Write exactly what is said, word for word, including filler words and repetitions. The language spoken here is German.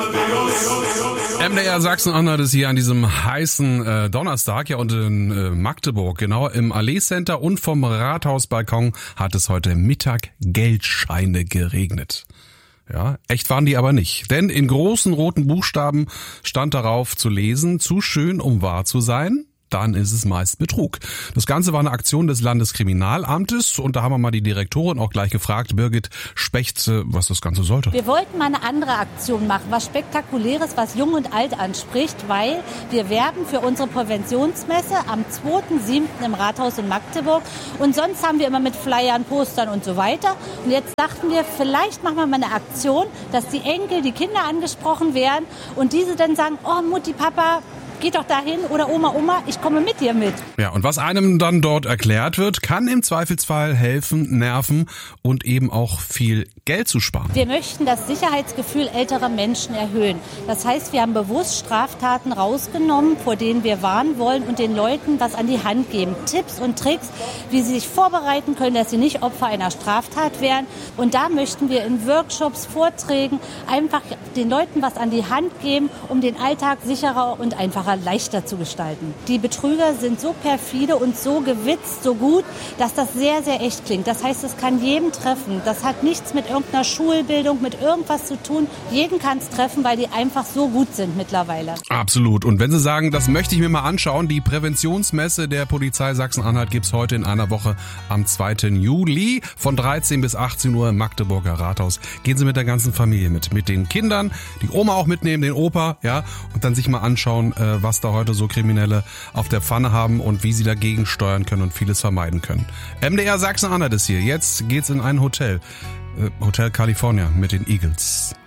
M D R Sachsen-Anhalt ist hier an diesem heißen äh, Donnerstag, ja, und in äh, Magdeburg, genau im Allee Center und vom Rathausbalkon hat es heute Mittag Geldscheine geregnet. Ja, echt waren die aber nicht, denn in großen roten Buchstaben stand darauf zu lesen: zu schön, um wahr zu sein. Dann ist es meist Betrug. Das Ganze war eine Aktion des Landeskriminalamtes und da haben wir mal die Direktorin auch gleich gefragt, Birgit Specht, was das Ganze sollte. Wir wollten mal eine andere Aktion machen, was Spektakuläres, was Jung und Alt anspricht, weil wir werben für unsere Präventionsmesse am zweiten siebten im Rathaus in Magdeburg und sonst haben wir immer mit Flyern, Postern und so weiter. Und jetzt dachten wir, vielleicht machen wir mal eine Aktion, dass die Enkel, die Kinder angesprochen werden und diese dann sagen, oh Mutti, Papa, geh doch dahin oder Oma, Oma, ich komme mit dir mit. Ja, und was einem dann dort erklärt wird, kann im Zweifelsfall helfen, nerven und eben auch viel Geld zu sparen. Wir möchten das Sicherheitsgefühl älterer Menschen erhöhen. Das heißt, wir haben bewusst Straftaten rausgenommen, vor denen wir warnen wollen und den Leuten was an die Hand geben. Tipps und Tricks, wie sie sich vorbereiten können, dass sie nicht Opfer einer Straftat werden. Und da möchten wir in Workshops, Vorträgen einfach den Leuten was an die Hand geben, um den Alltag sicherer und einfacher leichter zu gestalten. Die Betrüger sind so perfide und so gewitzt, so gut, dass das sehr, sehr echt klingt. Das heißt, es kann jeden treffen. Das hat nichts mit irgendeiner Schulbildung, mit irgendwas zu tun. Jeden kann es treffen, weil die einfach so gut sind mittlerweile. Absolut. Und wenn Sie sagen, das möchte ich mir mal anschauen, die Präventionsmesse der Polizei Sachsen-Anhalt gibt's heute in einer Woche am zweiten Juli von dreizehn bis achtzehn Uhr im Magdeburger Rathaus. Gehen Sie mit der ganzen Familie mit, mit den Kindern, die Oma auch mitnehmen, den Opa, ja, und dann sich mal anschauen, äh, was da heute so Kriminelle auf der Pfanne haben und wie sie dagegen steuern können und vieles vermeiden können. M D R Sachsen-Anhalt ist hier. Jetzt geht's in ein Hotel. Äh, Hotel California mit den Eagles.